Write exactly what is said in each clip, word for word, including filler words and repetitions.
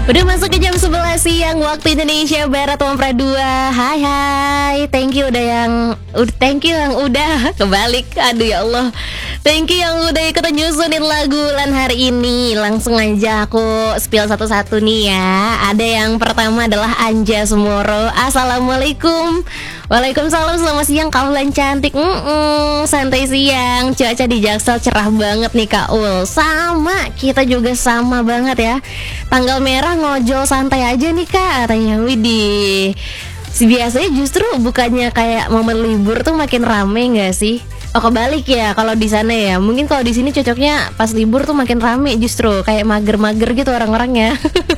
Udah masuk ke jam sebelas siang waktu Indonesia Barat Wampra dua. Hai hai. Thank you udah yang udah thank you yang udah kebalik. Aduh ya Allah. Thank you yang udah ikutan nyusunin lagu Lan hari ini. Langsung aja aku spill satu-satu nih ya. Ada yang pertama adalah Anja Sumoro. Assalamualaikum. Waalaikumsalam, selamat siang Kak Ulan cantik. Mm-mm, santai siang. Cuaca di Jaksel cerah banget nih Kak Ul. Sama, kita juga sama banget ya. Tanggal merah ngojol santai aja nih Kak, katanya. Widih. Biasanya justru bukannya kayak momen libur tuh makin rame nggak sih? Oh kebalik ya kalau di sana ya. Mungkin kalau di sini cocoknya pas libur tuh makin rame justru kayak mager-mager gitu orang-orangnya.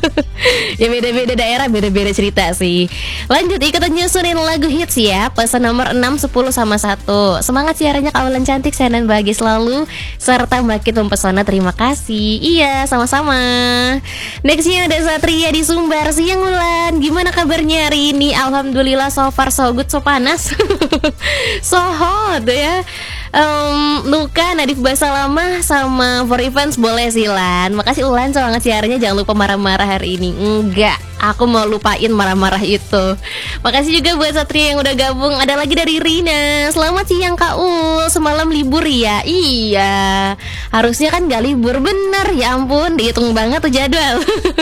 Ya beda-beda daerah, beda-beda cerita sih. Lanjut ikutan nyusunin lagu hits ya. Pesan nomor enam, sepuluh sama satu. Semangat siarannya Kak Ulan cantik, sehat dan bahagia selalu, serta makin mempesona. Terima kasih. Iya, sama-sama. Nextnya ada Satria di Sumbar. Siang Ulan, gimana kabarnya hari ini? Alhamdulillah so far so good, so panas. So hot ya. Um, Luka, Nadif Basalama sama For Events boleh sih Lan. Makasih Ulan semangat siarannya, jangan lupa marah-marah hari ini. Enggak, aku mau lupain marah-marah itu. Makasih juga buat Satria yang udah gabung. Ada lagi dari Rina. Selamat siang Kak Ul, semalam libur ya? Iya, harusnya kan gak libur. Bener, ya ampun, dihitung banget tuh jadwal.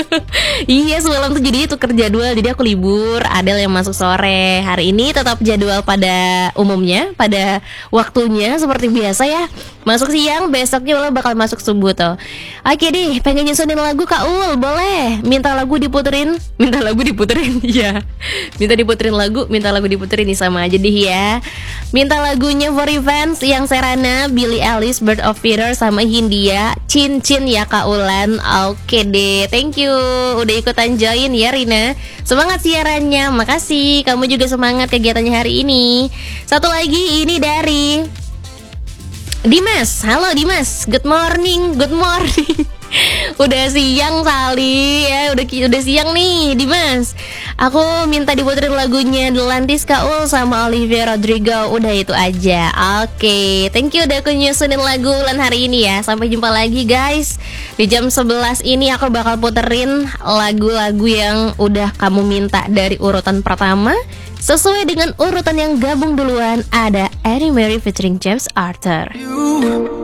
Iya, semalam tuh jadi tuker jadwal. Jadi aku libur, Adel yang masuk sore. Hari ini tetap jadwal pada umumnya, pada waktunya seperti biasa ya. Masuk siang, besoknya Ula bakal masuk subuh tuh. Oke deh, pengen nyusunin lagu Kak Ul, boleh? Minta lagu diputerin? Minta lagu diputerin, ya. Minta diputerin lagu, minta lagu diputerin nih sama aja deh ya. Minta lagunya For Events yang Serana, Billie Eilish, Bird of Feather sama Hindia, Cincin ya Kak Ulan. Oke deh, thank you udah ikutan join ya Rina. Semangat siarannya, makasih. Kamu juga semangat kegiatannya hari ini. Satu lagi ini dari Dimas. Halo Dimas, good morning, good morning. Udah siang kali ya, udah udah siang nih Dimas. Aku minta diputerin lagunya Delantis Kak Ul sama Olivia Rodrigo. Udah itu aja. Oke, thank you udah aku nyusunin lagu Lan hari ini ya. Sampai jumpa lagi guys. Di jam sebelas ini aku bakal puterin lagu-lagu yang udah kamu minta dari urutan pertama sesuai dengan urutan yang gabung duluan. Ada Eddie Mary featuring James Arthur.